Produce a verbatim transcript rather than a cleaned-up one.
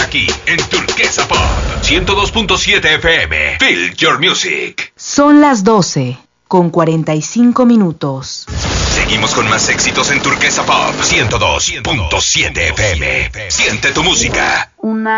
aquí en Turquesa Pop ciento dos punto siete F M. Feel your music. Son las doce con cuarenta y cinco minutos. Seguimos con más éxitos en Turquesa Pop ciento dos punto siete F M. Siente tu música. Una